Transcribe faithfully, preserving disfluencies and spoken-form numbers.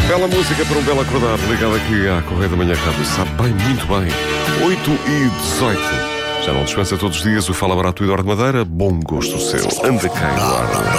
Bela música para um belo acordar, ligado aqui à Correia da Manhã Rádio. Sabe bem, muito bem. oito e dezoito. Já não descansa todos os dias o Fala Barato e Eduardo Madeira. Bom gosto seu. Anda cá, Eduardo.